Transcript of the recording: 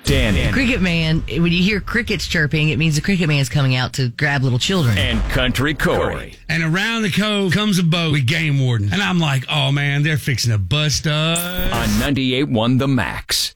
Danny. Cricket Man, when you hear crickets chirping, it means the Cricket Man's coming out to grab little children. And Country Corey. And around the cove comes a boat with game warden. And I'm like, oh, man, they're fixing to bust us. On 98.1 The Max.